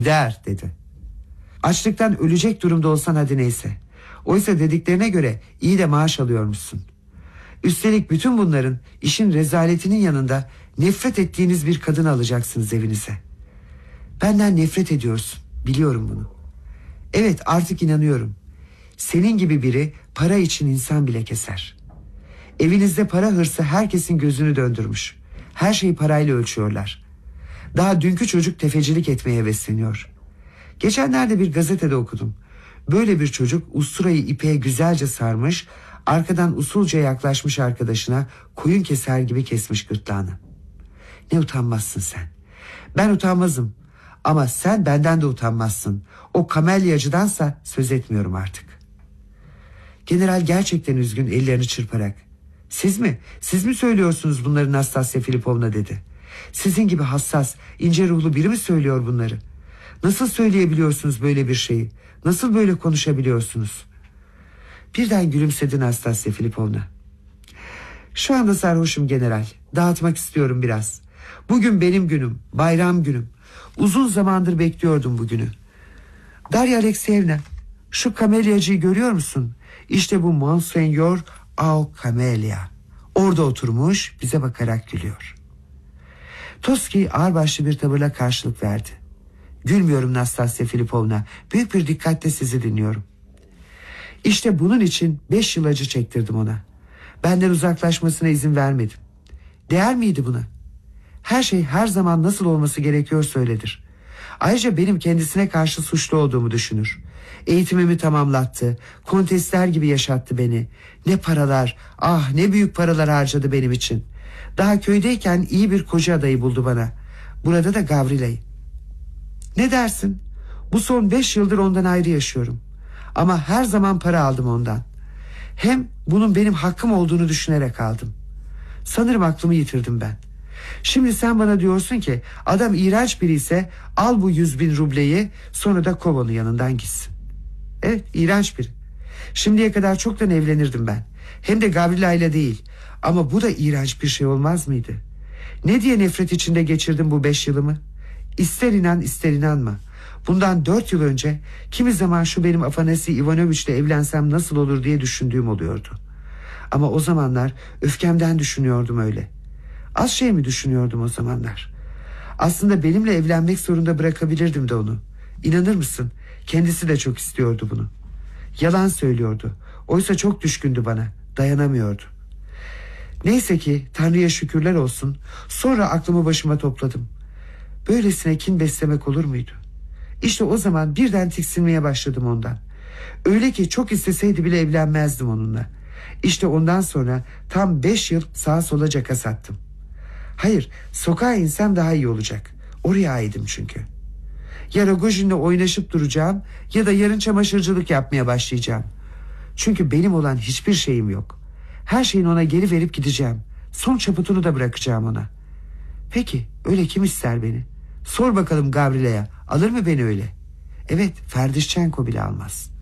Der dedi. Açlıktan ölecek durumda olsan hadi neyse. Oysa dediklerine göre iyi de maaş alıyormuşsun. Üstelik bütün bunların, işin rezaletinin yanında nefret ettiğiniz bir kadını alacaksınız evinize. Benden nefret ediyorsun, biliyorum bunu. Evet, artık inanıyorum. Senin gibi biri para için insan bile keser. Evinizde para hırsı herkesin gözünü döndürmüş. Her şeyi parayla ölçüyorlar. Daha dünkü çocuk tefecilik etmeye hevesleniyor. Geçenlerde bir gazetede okudum. Böyle bir çocuk usturayı ipeğe güzelce sarmış, arkadan usulca yaklaşmış arkadaşına koyun keser gibi kesmiş gırtlağını. Ne utanmazsın sen. Ben utanmazım. Ama sen benden de utanmazsın. O kamelyacıdansa söz etmiyorum artık. General gerçekten üzgün, ellerini çırparak. Siz mi söylüyorsunuz bunları Nastasya Filipovna dedi. Sizin gibi hassas, ince ruhlu biri mi söylüyor bunları? Nasıl söyleyebiliyorsunuz böyle bir şeyi? Nasıl böyle konuşabiliyorsunuz? Birden gülümsedi Nastasya Filipovna. Şu anda sarhoşum general. Dağıtmak istiyorum biraz. Bugün benim günüm, bayram günüm. Uzun zamandır bekliyordum bugünü. Darya Alekseyevna, şu kamelyacıyı görüyor musun? İşte bu Monsenyor Au Kamelya. Orada oturmuş bize bakarak gülüyor. Toski ağırbaşlı bir tavırla karşılık verdi. Gülmüyorum Nastasya Filipovna. Büyük bir dikkatle sizi dinliyorum. İşte bunun için 5 yıl acı çektirdim ona. Benden uzaklaşmasına izin vermedim. Değer miydi buna? Her şey her zaman nasıl olması gerekiyor söyledir. Ayrıca benim kendisine karşı suçlu olduğumu düşünür. Eğitimimi tamamlattı. Kontesler gibi yaşattı beni. Ne paralar, ah ne büyük paralar harcadı benim için. Daha köydeyken iyi bir koca adayı buldu bana. Burada da Gavrila'yı. Ne dersin? Bu son 5 yıldır ondan ayrı yaşıyorum. Ama her zaman para aldım ondan. Hem bunun benim hakkım olduğunu düşünerek aldım. Sanırım aklımı yitirdim ben. Şimdi sen bana diyorsun ki adam iğrenç biri ise al bu 100.000 rubleyi, sonra da kov onu yanından gitsin. Evet, iğrenç biri. Şimdiye kadar çoktan evlenirdim ben. Hem de Gavrila ile değil. Ama bu da iğrenç bir şey olmaz mıydı? Ne diye nefret içinde geçirdim bu 5 yılımı? İster inan ister inanma. Bundan 4 yıl önce kimi zaman şu benim Afanasi Ivanoviç'le evlensem nasıl olur diye düşündüğüm oluyordu. Ama o zamanlar öfkemden düşünüyordum öyle. Az şey mi düşünüyordum o zamanlar? Aslında benimle evlenmek zorunda bırakabilirdim de onu. İnanır mısın? Kendisi de çok istiyordu bunu. Yalan söylüyordu. Oysa çok düşkündü bana. Dayanamıyordu. Neyse ki Tanrı'ya şükürler olsun, sonra aklımı başıma topladım. Böylesine kin beslemek olur muydu? İşte o zaman birden tiksinmeye başladım ondan. Öyle ki çok isteseydi bile evlenmezdim onunla. İşte ondan sonra tam 5 yıl sağa sola caka sattım. Hayır, sokağa insem daha iyi olacak. Oraya aidim çünkü. Ya Rogojin'le oynaşıp duracağım ya da yarın çamaşırcılık yapmaya başlayacağım. Çünkü benim olan hiçbir şeyim yok. Her şeyini ona geri verip gideceğim. Son çaputunu da bırakacağım ona. Peki öyle kim ister beni? Sor bakalım Gavrila'ya, alır mı beni öyle? Evet, Ferdişçenko bile almaz.